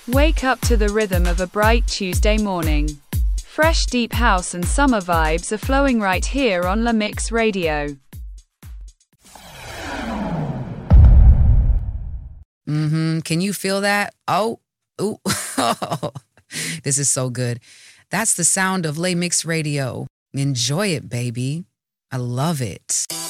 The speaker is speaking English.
Wake up to the rhythm of a bright Tuesday morning. Fresh deep house and summer vibes are flowing right here on La Mix Radio. Can you feel that? Oh, ooh. This is so good. That's the sound of La Mix Radio. Enjoy it, baby. I love it.